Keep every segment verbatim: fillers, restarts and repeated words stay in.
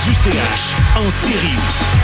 du C H en série.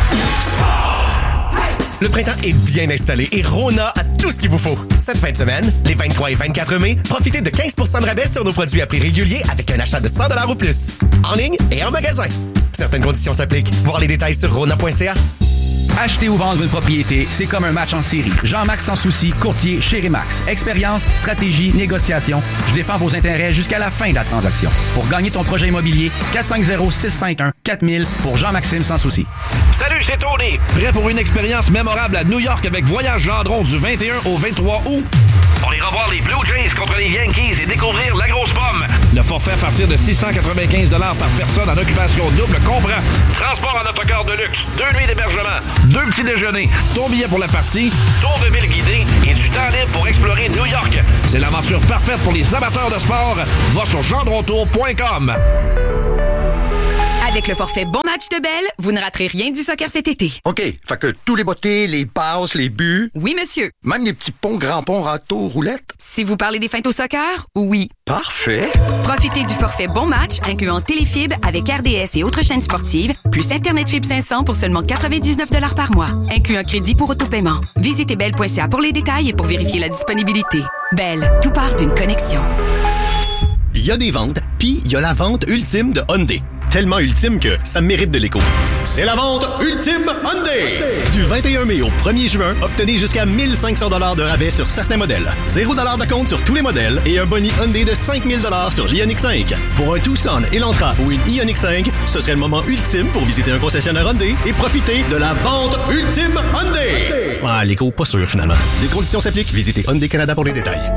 Le printemps est bien installé et Rona a tout ce qu'il vous faut. Cette fin de semaine, les vingt-trois et vingt-quatre mai, profitez de quinze pour cent de rabais sur nos produits à prix régulier avec un achat de cent dollars ou plus. En ligne et en magasin. Certaines conditions s'appliquent. Voir les détails sur rona point c a. Acheter ou vendre une propriété, c'est comme un match en série. Jean-Max Sans Souci, courtier chez Remax. Expérience, stratégie, négociation. Je défends vos intérêts jusqu'à la fin de la transaction. Pour gagner ton projet immobilier, quatre cinq zéro, six cinq un, quatre mille pour Jean-Maxime Sans Souci. Salut, c'est Tony. Prêt pour une expérience mémorable à New York avec Voyage Gendron du vingt et un au vingt-trois août? On ira voir les Blue Jays contre les Yankees et découvrir la grosse pomme. Le forfait à partir de six cent quatre-vingt-quinze dollars par personne en occupation double comprend transport en autocar de luxe, deux nuits d'hébergement, deux petits déjeuners, ton billet pour la partie, tour de ville guidé et du temps libre pour explorer New York. C'est l'aventure parfaite pour les amateurs de sport. Va sur gendrontour point com. Avec le forfait Bon Match de Bell, vous ne raterez rien du soccer cet été. OK, fait que tous les bottées, les passes, les buts... Oui, monsieur. Même les petits ponts, grands ponts, râteaux, roulettes? Si vous parlez des feintes au soccer, oui. Parfait. Profitez du forfait Bon Match, incluant Téléfib avec R D S et autres chaînes sportives, plus Internet Fibre cinq cents pour seulement quatre-vingt-dix-neuf dollars par mois, inclus un crédit pour autopaiement. Visitez bell point c a pour les détails et pour vérifier la disponibilité. Bell, tout part d'une connexion. Il y a des ventes, puis il y a la vente ultime de Hyundai. Tellement ultime que ça mérite de l'écho. C'est la vente ultime Hyundai! Du vingt et un mai au premier juin, obtenez jusqu'à mille cinq cents dollars de rabais sur certains modèles. zéro dollars d'acompte sur tous les modèles et un boni Hyundai de cinq mille dollars sur l'Ioniq cinq. Pour un Tucson, Elantra ou une Ioniq cinq, ce serait le moment ultime pour visiter un concessionnaire Hyundai et profiter de la vente ultime Hyundai! Ah, l'écho, pas sûr finalement. Les conditions s'appliquent. Visitez Hyundai Canada pour les détails.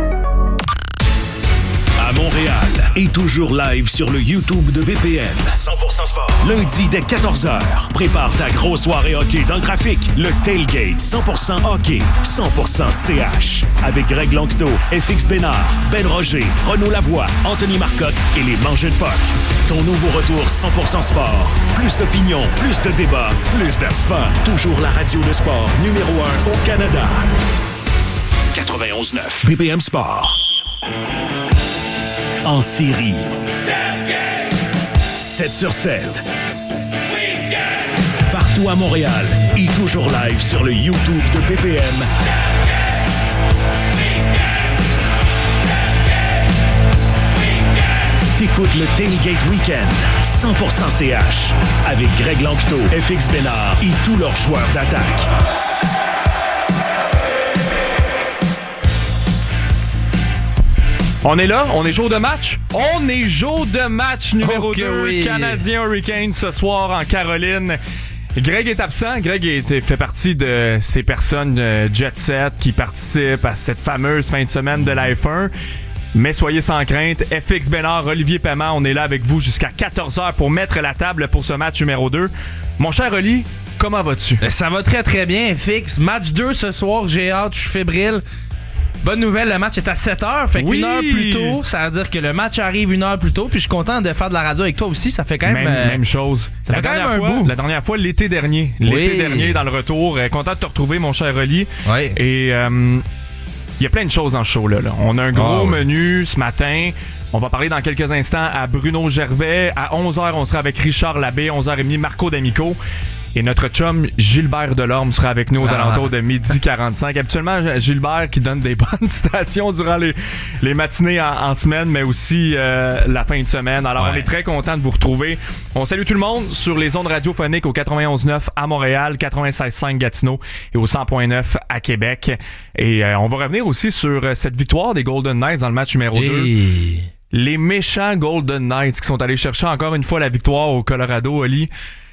Montréal est toujours live sur le YouTube de B P M. cent pour cent sport. Lundi dès quatorze heures. Prépare ta grosse soirée hockey dans le trafic. Le Tailgate cent pour cent hockey, cent pour cent C H. Avec Greg Lanctot, F X Bénard, Ben Roger, Renaud Lavoie, Anthony Marcotte et les Mangeux de Puck. Ton nouveau retour cent pour cent sport. Plus d'opinion, plus de débats, plus de fun. Toujours la radio de sport numéro un au Canada. quatre-vingt-onze neuf. B P M Sport. En série. sept sur sept. Partout à Montréal et toujours live sur le YouTube de B P M. T'écoutes le Tailgate Weekend, cent pour cent C H, avec Greg Lanctot, F X Bénard et tous leurs joueurs d'attaque. On est là, on est jour de match. On est jour de match numéro okay, deux, oui. Canadien Hurricanes ce soir en Caroline. Greg est absent. Greg est, fait partie de ces personnes euh, jet set qui participent à cette fameuse fin de semaine de la F un. Mais soyez sans crainte, F X Bénard, Olivier Paiement, on est là avec vous jusqu'à quatorze heures pour mettre la table pour ce match numéro deux. Mon cher Oli, comment vas-tu? Ça va très très bien, F X. Match deux ce soir, j'ai hâte, je suis fébrile. Bonne nouvelle, le match est à sept heures, fait oui. qu'une heure plus tôt, ça veut dire que le match arrive une heure plus tôt, puis je suis content de faire de la radio avec toi aussi, ça fait quand même... Même, euh, même chose. Ça la fait quand dernière même fois, un bout. La dernière fois, l'été dernier. L'été oui. dernier, dans le retour. Euh, content de te retrouver, mon cher Oli. Oui. Et il euh, y a plein de choses dans ce show-là. Là. On a un gros oh, menu oui. ce matin. On va parler dans quelques instants à Bruno Gervais. À onze heures, on sera avec Richard Labbé. onze heures trente, Marco D'Amico. Et notre chum Gilbert Delorme sera avec nous aux ah. alentours de midi quarante-cinq. Habituellement, Gilbert qui donne des bonnes citations durant les, les matinées en, en semaine, mais aussi euh, la fin de semaine. Alors, ouais. on est très content de vous retrouver. On salue tout le monde sur les ondes radiophoniques au quatre-vingt-onze neuf à Montréal, quatre-vingt-seize cinq Gatineau et au cent point neuf à Québec. Et euh, on va revenir aussi sur cette victoire des Golden Knights dans le match numéro hey. deux. Les méchants Golden Knights qui sont allés chercher encore une fois la victoire au Colorado, Oli.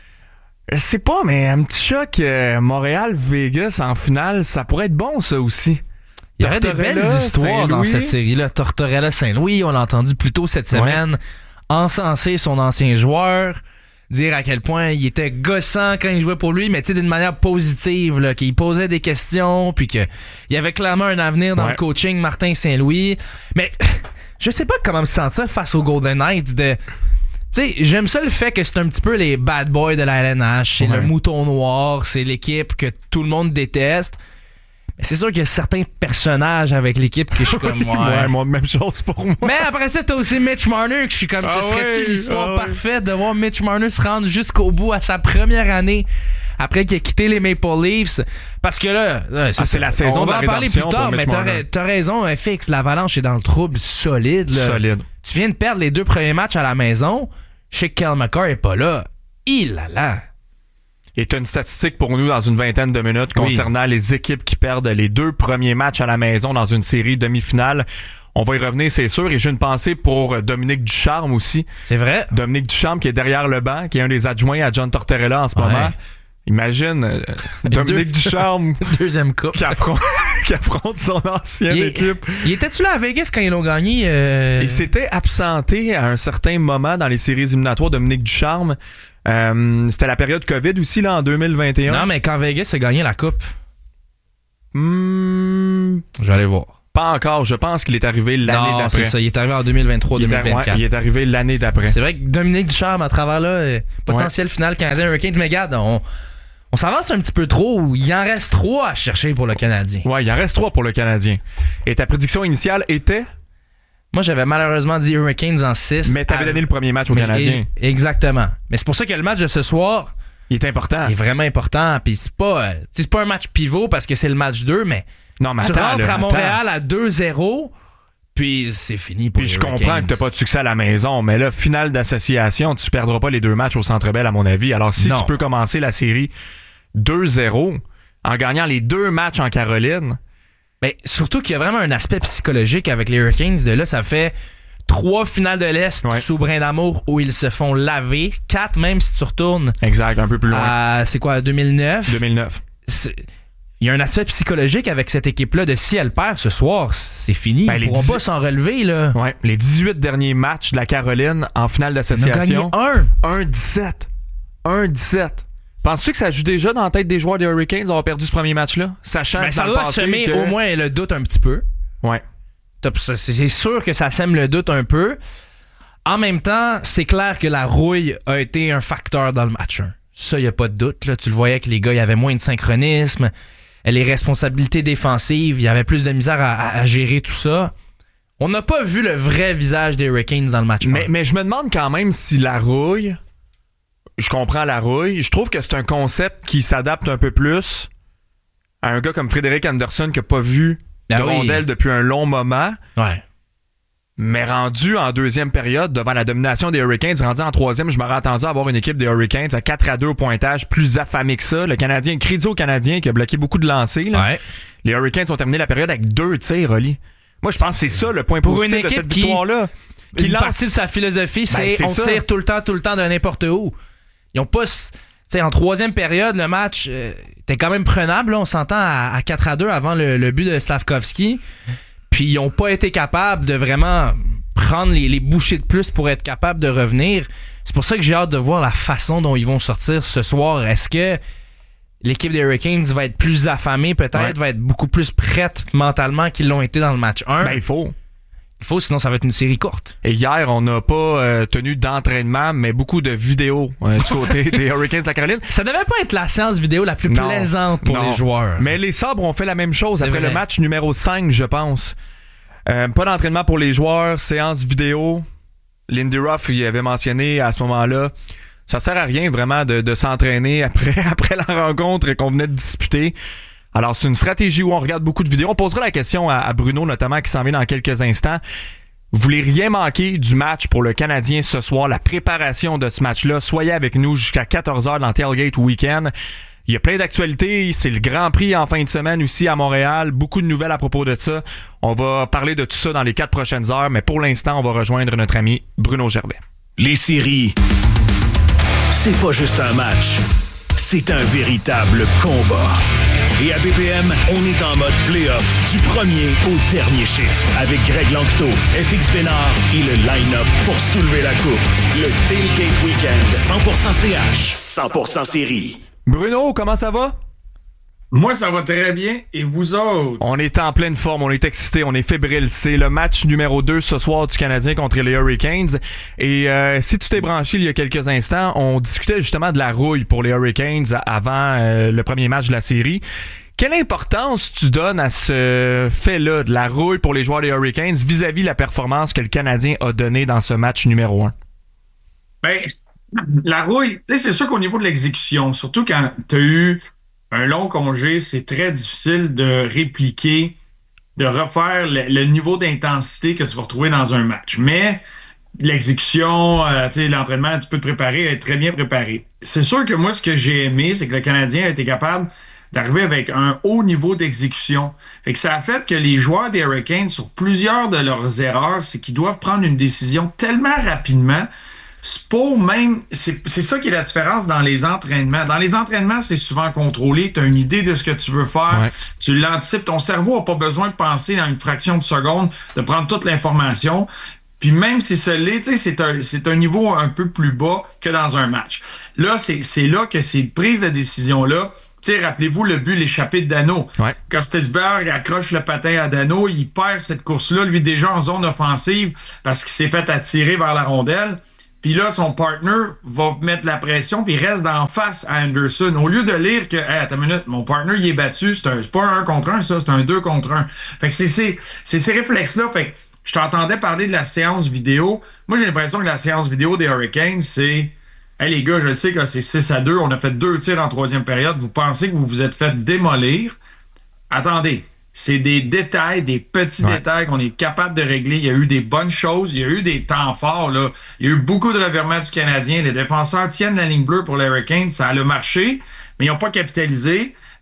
Je sais pas, mais un petit choc euh, Montréal-Vegas en finale, ça pourrait être bon, ça aussi. Il y aurait des belles histoires dans cette série-là. Tortorella Saint-Louis, on l'a entendu plus tôt cette semaine, ouais. encenser son ancien joueur, dire à quel point il était gossant quand il jouait pour lui, mais tu sais, d'une manière positive, là, qu'il posait des questions, puis qu'il y avait clairement un avenir dans ouais. le coaching, Martin Saint-Louis. Mais je sais pas comment me sentir face aux Golden Knights de... Tu sais, j'aime ça le fait que c'est un petit peu les bad boys de la L N H. C'est ouais. le mouton noir, c'est l'équipe que tout le monde déteste. C'est sûr qu'il y a certains personnages avec l'équipe que je suis comme moi. Ouais, moi, même chose pour moi. Mais après ça, t'as aussi Mitch Marner que je suis comme ah ce serait-tu ouais, l'histoire ah ouais. parfaite de voir Mitch Marner se rendre jusqu'au bout à sa première année après qu'il a quitté les Maple Leafs. Parce que là, là c'est, ah, c'est la saison on de va la en parler plus rédemption tard, pour mais Mitch t'as, Marner. t'as raison, F X, l'Avalanche est dans le trouble solide. Là. Solide. Tu viens de perdre les deux premiers matchs à la maison. Je sais que Cale Makar est pas là. Il là là. Et tu as une statistique pour nous dans une vingtaine de minutes concernant oui. les équipes qui perdent les deux premiers matchs à la maison dans une série demi-finale. On va y revenir, c'est sûr. Et j'ai une pensée pour Dominique Ducharme aussi. C'est vrai. Dominique Ducharme qui est derrière le banc, qui est un des adjoints à John Tortorella en ce ouais. moment. Imagine euh, Dominique Deux... Ducharme deuxième coupe qui affronte, qui affronte son ancienne il, équipe. Il était-tu là à Vegas quand ils l'ont gagné? Euh... Il s'était absenté à un certain moment dans les séries éliminatoires, Dominique Ducharme. Euh, c'était la période COVID aussi là en deux mille vingt et un. Non, mais quand Vegas a gagné la coupe. Hmm... J'allais voir. Pas encore, je pense qu'il est arrivé l'année non, d'après. C'est ça, il est arrivé en deux mille vingt-trois deux mille vingt-quatre. Il est, ouais, il est arrivé l'année d'après. C'est vrai que Dominique Ducharme à travers là, potentiel ouais. final Canadien Hurricanes, mais regarde, on, on s'avance un petit peu trop. Il en reste trois à chercher pour le Canadien. Ouais, il en reste trois pour le Canadien. Et ta prédiction initiale était? Moi, j'avais malheureusement dit Hurricanes en six. Mais t'avais à... donné le premier match au mais Canadien. Exactement. Mais c'est pour ça que le match de ce soir... Il est important. Il est vraiment important. Puis c'est pas, c'est pas un match pivot parce que c'est le match deux, mais, non, mais tu attends, rentres là, à Montréal attends. à deux zéro, puis c'est fini pour puis les je Hurricanes. comprends que t'as pas de succès à la maison, mais là, finale d'association, tu perdras pas les deux matchs au Centre Bell, à mon avis. Alors, si non. tu peux commencer la série deux zéro en gagnant les deux matchs en Caroline... Mais surtout qu'il y a vraiment un aspect psychologique avec les Hurricanes. De là, ça fait... Trois finales de l'Est ouais. sous brin d'amour où ils se font laver. Quatre, même si tu retournes. Exact, un peu plus loin. À, c'est quoi, deux mille neuf? deux mille neuf. Il y a un aspect psychologique avec cette équipe-là de si elle perd ce soir, c'est fini. Ben, ils ne pourront dix... pas s'en relever. Là. Ouais. Les dix-huit derniers matchs de la Caroline en finale d'association. On a gagné un. un dix-sept. un dix-sept. Penses-tu que ça joue déjà dans la tête des joueurs des Hurricanes d'avoir perdu ce premier match-là? Sachant ben, que ça dans doit le passé semer que... au moins le doute un petit peu. Ouais. C'est sûr que ça sème le doute un peu. En même temps, c'est clair que la rouille a été un facteur dans le match un. Ça, il n'y a pas de doute. Là. Tu le voyais que les gars, il y avait moins de synchronisme. Les responsabilités défensives, il y avait plus de misère à, à, à gérer tout ça. On n'a pas vu le vrai visage des Hurricanes dans le match mais, un. Mais je me demande quand même si la rouille... Je comprends la rouille. Je trouve que c'est un concept qui s'adapte un peu plus à un gars comme Frédéric Anderson qui n'a pas vu de ah oui. rondelle depuis un long moment. Ouais. Mais rendu en deuxième période, devant la domination des Hurricanes, rendu en troisième, je m'aurais attendu à avoir une équipe des Hurricanes à quatre à deux au pointage, plus affamée que ça. Le Canadien, crédit au Canadien qui a bloqué beaucoup de lancers. Là. Ouais. Les Hurricanes ont terminé la période avec deux tirs, Oli. Moi, je pense que c'est ça le point pour positif une équipe de cette qui, victoire-là. Qui une lance... partie de sa philosophie, c'est, ben, c'est on ça. Tire tout le temps, tout le temps de n'importe où. Ils ont pas... T'sais, en troisième période, le match euh, était quand même prenable. Là, on s'entend à, à quatre à deux avant le, le but de Slavkovski. Puis ils n'ont pas été capables de vraiment prendre les, les bouchées de plus pour être capables de revenir. C'est pour ça que j'ai hâte de voir la façon dont ils vont sortir ce soir. Est-ce que l'équipe des Hurricanes va être plus affamée peut-être, ouais. va être beaucoup plus prête mentalement qu'ils l'ont été dans le match un? Ben, il faut. Il faut, sinon ça va être une série courte. Et hier, on n'a pas euh, tenu d'entraînement, mais beaucoup de vidéos euh, du côté des Hurricanes de la Caroline. Ça devait pas être la séance vidéo la plus non, plaisante pour non. les joueurs. Mais les Sabres ont fait la même chose C'est après vrai. le match numéro cinq, je pense. Euh, pas d'entraînement pour les joueurs, séance vidéo. Lindy Ruff, il avait mentionné à ce moment-là, ça sert à rien vraiment de, de s'entraîner après, après la rencontre qu'on venait de disputer. Alors, c'est une stratégie où on regarde beaucoup de vidéos. On posera la question à, à Bruno, notamment, qui s'en vient dans quelques instants. Vous voulez rien manquer du match pour le Canadien ce soir, la préparation de ce match-là. Soyez avec nous jusqu'à quatorze heures dans Tailgate Weekend. Il y a plein d'actualités. C'est le Grand Prix en fin de semaine aussi à Montréal. Beaucoup de nouvelles à propos de ça. On va parler de tout ça dans les quatre prochaines heures, mais pour l'instant, on va rejoindre notre ami Bruno Gervais. Les séries, c'est pas juste un match. C'est un véritable combat. Et à B P M, on est en mode play-off du premier au dernier chiffre avec Greg Lanctot, F X Bénard et le line-up pour soulever la coupe. Le Tailgate Weekend, cent pour cent C H, cent pour cent série. Bruno, comment ça va? Moi, ça va très bien. Et vous autres? On est en pleine forme, on est excités, on est fébrile. C'est le match numéro deux ce soir du Canadien contre les Hurricanes. Et euh, si tu t'es branché il y a quelques instants, on discutait justement de la rouille pour les Hurricanes avant euh, le premier match de la série. Quelle importance tu donnes à ce fait-là de la rouille pour les joueurs des Hurricanes vis-à-vis la performance que le Canadien a donnée dans ce match numéro un? Ben, la rouille, tu sais, c'est sûr qu'au niveau de l'exécution, surtout quand tu as eu un long congé, c'est très difficile de répliquer, de refaire le, le niveau d'intensité que tu vas retrouver dans un match. Mais l'exécution, euh, tu sais, l'entraînement, tu peux te préparer, être très bien préparé. C'est sûr que moi, ce que j'ai aimé, c'est que le Canadien a été capable d'arriver avec un haut niveau d'exécution. Fait que ça a fait que les joueurs des Hurricanes, sur plusieurs de leurs erreurs, c'est qu'ils doivent prendre une décision tellement rapidement. C'est pas même, c'est, c'est ça qui est la différence dans les entraînements. Dans les entraînements, c'est souvent contrôlé. Tu as une idée de ce que tu veux faire. Ouais. Tu l'anticipes. Ton cerveau n'a pas besoin de penser dans une fraction de seconde, de prendre toute l'information. Puis même si ce l'est, tu sais, c'est un, c'est un niveau un peu plus bas que dans un match. Là, c'est, c'est là que ces prises de décision-là, tu sais, rappelez-vous le but, l'échappée de Dano. Ouais. Kostisberg accroche le patin à Dano, il perd cette course-là, lui déjà en zone offensive parce qu'il s'est fait attirer vers la rondelle. Puis là, son partner va mettre la pression puis il reste d'en face à Anderson. Au lieu de lire que, hey, attends une minute, mon partner, il est battu, c'est, un, c'est pas un contre un, ça, c'est un deux contre un. Fait que c'est, c'est, c'est ces réflexes-là. Fait que je t'entendais parler de la séance vidéo. Moi, j'ai l'impression que la séance vidéo des Hurricanes, c'est... Hey les gars, je sais que c'est six à deux, on a fait deux tirs en troisième période. Vous pensez que vous vous êtes fait démolir? Attendez, c'est des détails, des petits ouais. détails qu'on est capable de régler. Il y a eu des bonnes choses, il y a eu des temps forts. Là. Il y a eu beaucoup de revirements du Canadien. Les défenseurs tiennent la ligne bleue pour les Hurricanes. Ça a le marché, mais ils n'ont pas capitalisé.